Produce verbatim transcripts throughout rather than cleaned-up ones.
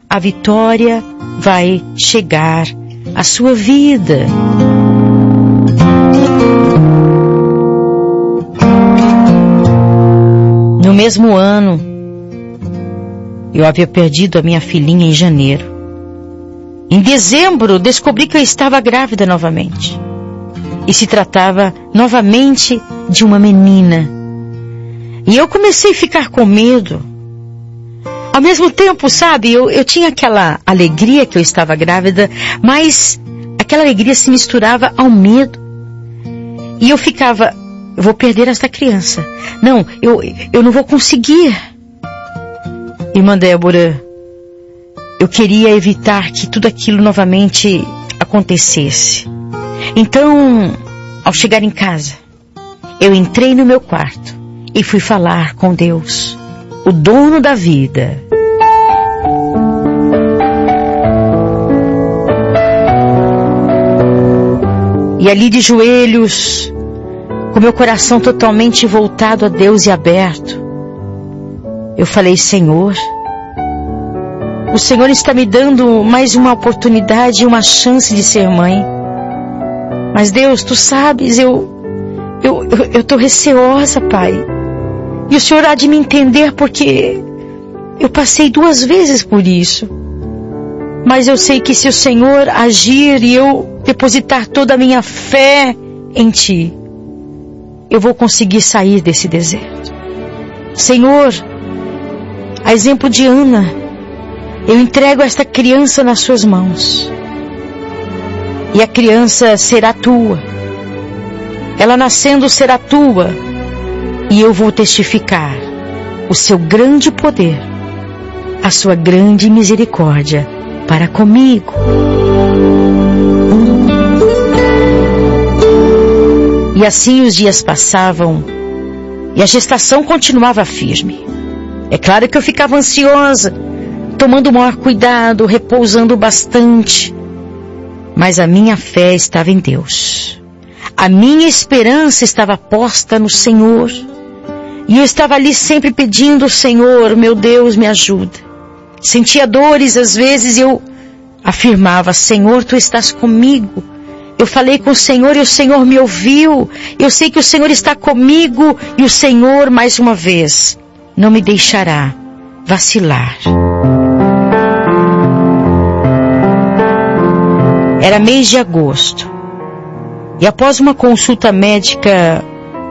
a vitória vai chegar à sua vida. No mesmo ano, eu havia perdido a minha filhinha em janeiro. Em dezembro, descobri que eu estava grávida novamente. E se tratava novamente de uma menina. E eu comecei a ficar com medo. Ao mesmo tempo, sabe, eu, eu tinha aquela alegria que eu estava grávida, mas aquela alegria se misturava ao medo. E eu ficava, eu vou perder esta criança. Não, eu, eu não vou conseguir. Irmã Débora, eu queria evitar que tudo aquilo novamente acontecesse. Então, ao chegar em casa, eu entrei no meu quarto e fui falar com Deus, o dono da vida. E ali de joelhos, com meu coração totalmente voltado a Deus e aberto, eu falei: Senhor, o Senhor está me dando mais uma oportunidade, uma chance de ser mãe. Mas Deus, Tu sabes, eu eu eu estou receosa, Pai. E o Senhor há de me entender porque eu passei duas vezes por isso. Mas eu sei que se o Senhor agir e eu depositar toda a minha fé em Ti, eu vou conseguir sair desse deserto. Senhor, a exemplo de Ana, eu entrego esta criança nas Suas mãos. E a criança será Tua. Ela nascendo será Tua. E eu vou testificar o Seu grande poder, a Sua grande misericórdia para comigo. E assim os dias passavam e a gestação continuava firme. É claro que eu ficava ansiosa, tomando o maior cuidado, repousando bastante. Mas a minha fé estava em Deus. A minha esperança estava posta no Senhor. E eu estava ali sempre pedindo: Senhor, meu Deus, me ajuda. Sentia dores às vezes e eu afirmava: Senhor, Tu estás comigo. Eu falei com o Senhor e o Senhor me ouviu. Eu sei que o Senhor está comigo e o Senhor, mais uma vez, não me deixará vacilar. Era mês de agosto. E após uma consulta médica,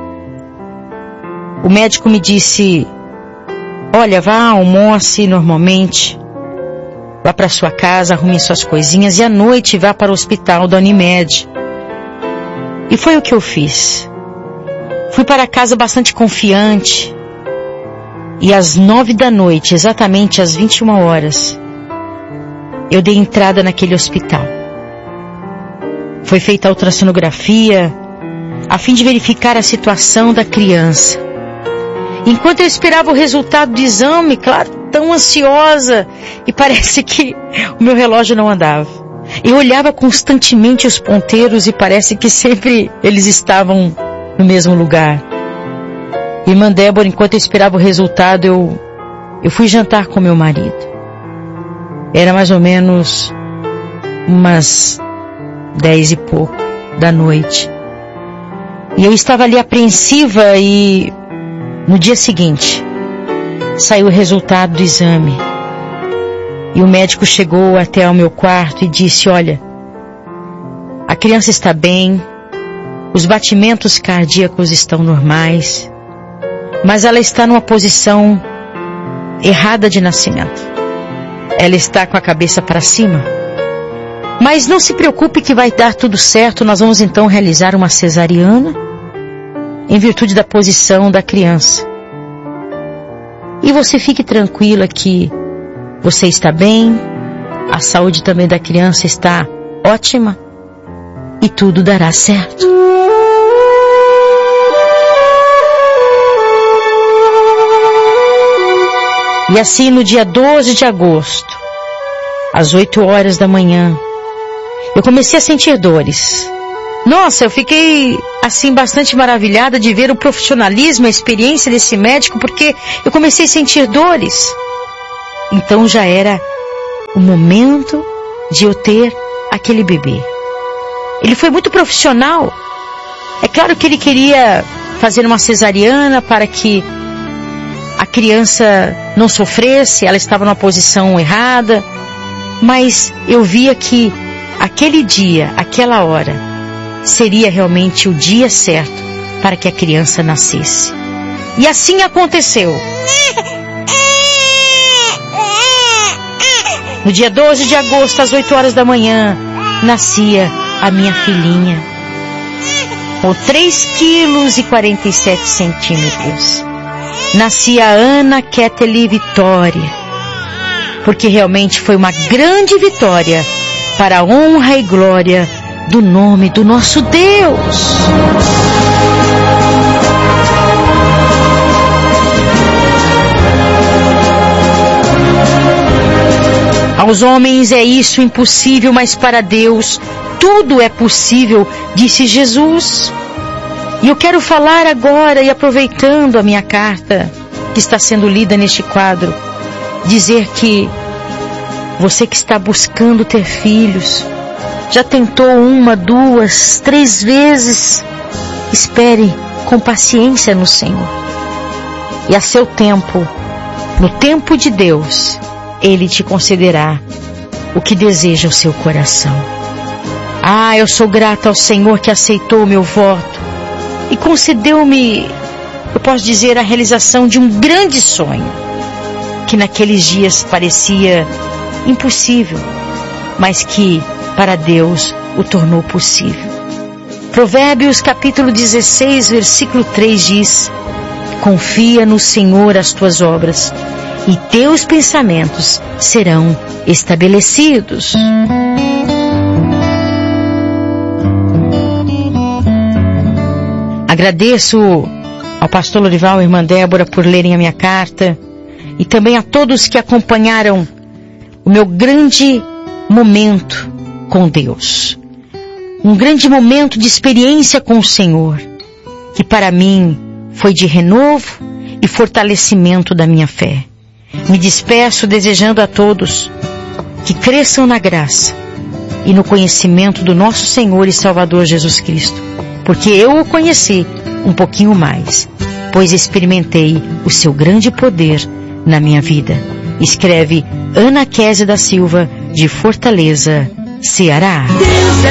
o médico me disse: olha, vá, almoce normalmente, vá para sua casa, arrume suas coisinhas e à noite vá para o hospital da Unimed. E foi o que eu fiz. Fui para casa bastante confiante. E às nove da noite, exatamente às vinte e uma horas, eu dei entrada naquele hospital. Foi feita a ultrassonografia a fim de verificar a situação da criança. Enquanto eu esperava o resultado do exame, claro, tão ansiosa, e parece que o meu relógio não andava. Eu olhava constantemente os ponteiros e parece que sempre eles estavam no mesmo lugar. Irmã Débora, enquanto eu esperava o resultado, eu, eu fui jantar com meu marido. Era mais ou menos umas dez e pouco da noite. E eu estava ali apreensiva e no dia seguinte saiu o resultado do exame. E o médico chegou até ao meu quarto e disse: olha, a criança está bem, os batimentos cardíacos estão normais, mas ela está numa posição errada de nascimento. Ela está com a cabeça para cima. Mas não se preocupe que vai dar tudo certo, nós vamos então realizar uma cesariana em virtude da posição da criança. E você fique tranquila que você está bem, a saúde também da criança está ótima e tudo dará certo. E assim no dia doze de agosto, às oito horas da manhã, eu comecei a sentir dores. Nossa, eu fiquei assim bastante maravilhada de ver o profissionalismo, a experiência desse médico, porque eu comecei a sentir dores. Então já era o momento de eu ter aquele bebê. Ele foi muito profissional. É claro que ele queria fazer uma cesariana para que a criança não sofresse, ela estava numa posição errada, mas eu via que aquele dia, aquela hora, seria realmente o dia certo para que a criança nascesse. E assim aconteceu. No dia doze de agosto, às oito horas da manhã, nascia a minha filhinha, com três quilos e quarenta e sete centímetros. Nascia a Ana Keteli Vitória, porque realmente foi uma grande vitória para a honra e glória do nome do nosso Deus. Aos homens é isso impossível, mas para Deus tudo é possível, disse Jesus. E eu quero falar agora, e aproveitando a minha carta que está sendo lida neste quadro, dizer que você que está buscando ter filhos, já tentou uma, duas, três vezes, espere com paciência no Senhor. E a seu tempo, no tempo de Deus, Ele te concederá o que deseja o seu coração. Ah, eu sou grata ao Senhor que aceitou o meu voto e concedeu-me, eu posso dizer, a realização de um grande sonho, que naqueles dias parecia impossível, mas que para Deus o tornou possível. Provérbios capítulo dezesseis, versículo três diz: confia no Senhor as tuas obras, e teus pensamentos serão estabelecidos. Agradeço ao pastor Lorival e irmã Débora por lerem a minha carta, e também a todos que acompanharam o meu grande momento com Deus. Um grande momento de experiência com o Senhor, que para mim foi de renovo e fortalecimento da minha fé. Me despeço desejando a todos que cresçam na graça e no conhecimento do nosso Senhor e Salvador Jesus Cristo, porque eu o conheci um pouquinho mais, pois experimentei o seu grande poder na minha vida. Escreve Ana Kézia da Silva, de Fortaleza, Ceará.